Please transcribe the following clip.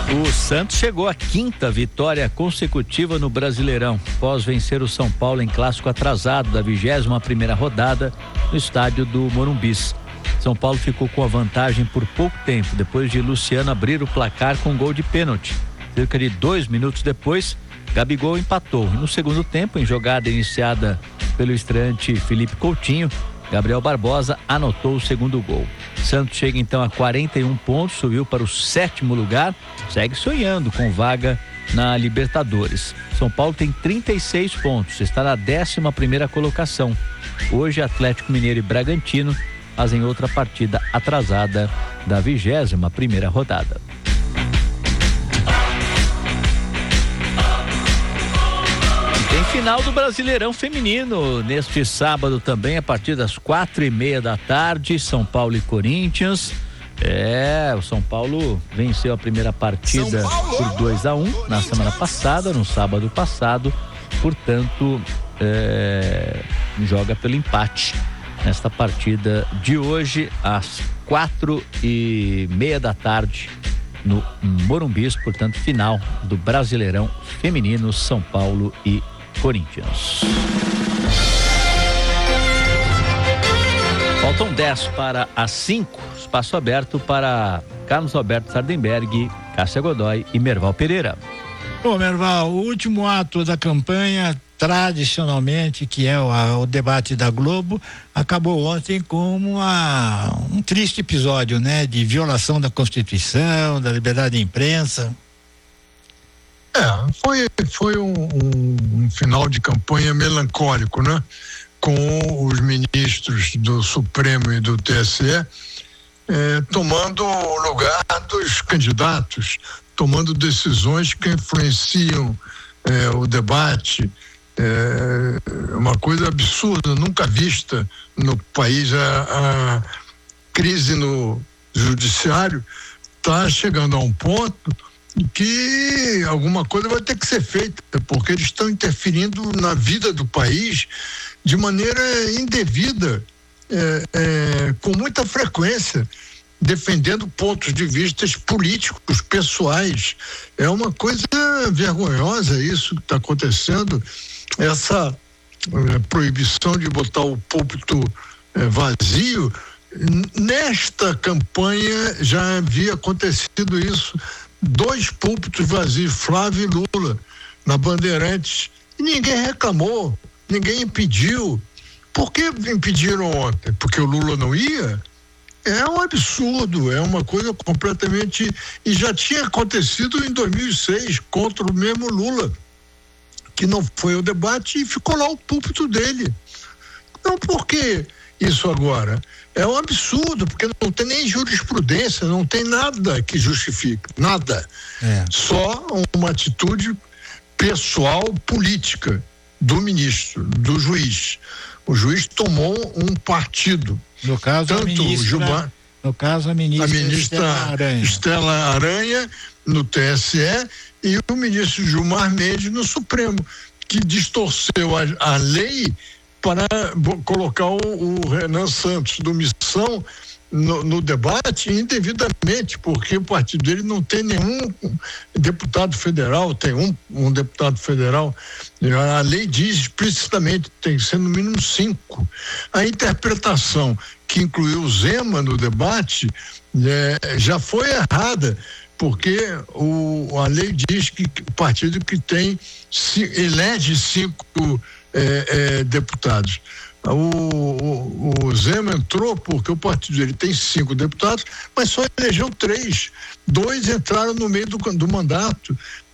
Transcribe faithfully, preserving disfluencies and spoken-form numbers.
O Santos chegou à quinta vitória consecutiva no Brasileirão, após vencer o São Paulo em clássico atrasado da vigésima primeira rodada no estádio do Morumbis. São Paulo ficou com a vantagem por pouco tempo, depois de Luciano abrir o placar com um gol de pênalti. Cerca de dois minutos depois, Gabigol empatou. E no segundo tempo, em jogada iniciada pelo estreante Felipe Coutinho, Gabriel Barbosa anotou o segundo gol. Santos chega então a quarenta e um pontos, subiu para o sétimo lugar, segue sonhando com vaga na Libertadores. São Paulo tem trinta e seis pontos, está na décima primeira colocação. Hoje, Atlético Mineiro e Bragantino fazem outra partida atrasada da vigésima primeira rodada. Tem final do Brasileirão Feminino neste sábado também, a partir das quatro e meia da tarde, São Paulo e Corinthians. É, o São Paulo venceu a primeira partida por dois a um na semana passada, no sábado passado, portanto, é, joga pelo empate nesta partida de hoje, às quatro e meia da tarde, no Morumbis, portanto, final do Brasileirão Feminino, São Paulo e Corinthians. Faltam dez para as cinco. Espaço aberto para Carlos Alberto Sardenberg, Cássia Godoy e Merval Pereira. Bom, Merval, o último ato da campanha, tradicionalmente, que é o, o debate da Globo, acabou ontem com uma, um triste episódio, né? De violação da Constituição, da liberdade de imprensa. É, foi, foi um, um, um final de campanha melancólico, né? Com os ministros do Supremo e do T S E eh, tomando o lugar dos candidatos, tomando decisões que influenciam eh, o debate. É uma coisa absurda, nunca vista no país. A, a crise no judiciário está chegando a um ponto que alguma coisa vai ter que ser feita, porque eles estão interferindo na vida do país de maneira indevida, é, é, com muita frequência, defendendo pontos de vista políticos, pessoais. É uma coisa vergonhosa isso que está acontecendo, essa é, proibição de botar o púlpito é, vazio. Nesta campanha já havia acontecido isso, dois púlpitos vazios, Flávio e Lula, na Bandeirantes, e ninguém reclamou, ninguém impediu. Por que impediram ontem? Porque o Lula não ia? É um absurdo, é uma coisa completamente... E já tinha acontecido em dois mil e seis, contra o mesmo Lula, que não foi ao debate e ficou lá o púlpito dele. Então, por que isso agora? É um absurdo, porque não tem nem jurisprudência, não tem nada que justifique, nada. É. Só uma atitude pessoal, política do ministro, do juiz. O juiz tomou um partido. No caso, Tanto a ministra, Gilmar, no caso, a ministra, a ministra Estela Aranha. Estela Aranha no T S E e o ministro Gilmar Mendes no Supremo, que distorceu a, a lei para colocar o, o Renan Santos do Missão no, no debate indevidamente, porque o partido dele não tem nenhum deputado federal, tem um, um deputado federal. A lei diz explicitamente que tem que ser no mínimo cinco. A interpretação que incluiu o Zema no debate é, já foi errada, porque o, a lei diz que o partido que tem elege cinco É, é, deputados. O, o, o Zema entrou porque o partido dele tem cinco deputados, mas só elegeu três. Dois entraram no meio do, do mandato.